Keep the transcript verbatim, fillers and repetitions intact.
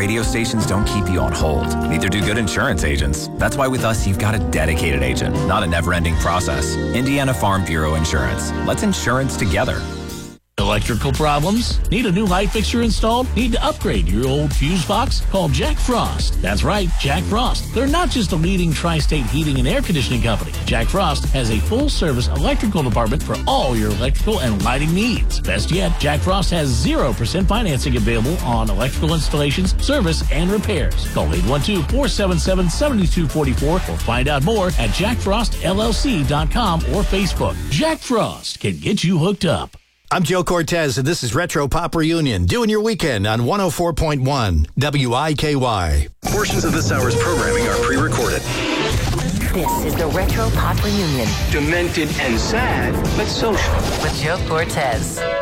radio stations don't keep you on hold. Neither do good insurance agents. That's why with us, you've got a dedicated agent, not a never-ending process. Indiana Farm Bureau Insurance. Let's insurance together. Electrical problems? Need a new light fixture installed? Need to upgrade your old fuse box? Call Jack Frost. That's right, Jack Frost. They're not just a leading tri-state heating and air conditioning company. Jack Frost has a full-service electrical department for all your electrical and lighting needs. Best yet, Jack Frost has zero percent financing available on electrical installations, service, and repairs. Call eight one two, four seven seven, seven two four four or find out more at jack frost l l c dot com or Facebook. Jack Frost can get you hooked up. I'm Joe Cortez, and this is Retro Pop Reunion, doing your weekend on one oh four point one W I K Y. Portions of this hour's programming are pre-recorded. This is the Retro Pop Reunion. Demented and sad, but social. With Joe Cortez.